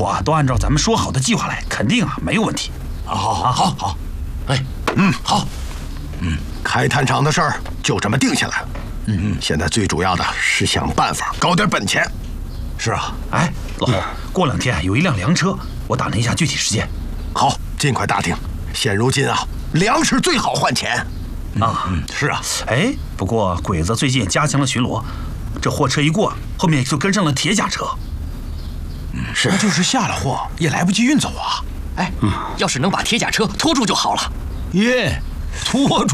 货都按照咱们说好的计划来，肯定没有问题。 好，哎，好， 开炭厂的事儿就这么定下来了。现在最主要的是想办法搞点本钱。 是啊， 哎，老侯，过2天有一辆粮车，我打听一下具体时间。 好，尽快打听。现如今粮食最好换钱。 是啊。 哎，不过鬼子最近加强了巡逻，这货车一过，后面就跟上了铁甲车。 是，那就是下了货也来不及运走啊。 哎，要是能把铁甲车拖住就好了。 耶，拖住。